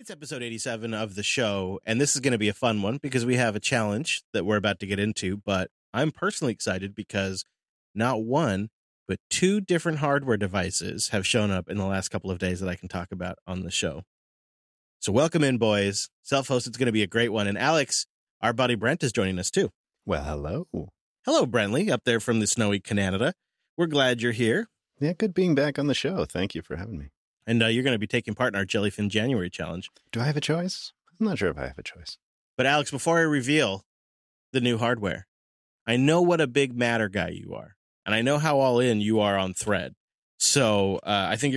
It's episode 87 of the show, and this is going to be a fun one because we have a challenge that we're about to get into, but I'm personally excited because not one, but two different hardware devices have shown up in the last couple of days that I can talk about on the show. So welcome in, boys. Self-hosted is going to be a great one, and Alex, our buddy Brent, is joining us too. Well, hello. Hello, Brentley, up there from the snowy Canada. We're glad you're here. Yeah, good being back on the show. Thank you for having me. And you're going to be taking part in our Jellyfin January challenge. Do I have a choice? I'm not sure if I have a choice. But Alex, before I reveal the new hardware, I know what a big Matter guy you are. And I know how all in you are on Thread. So I think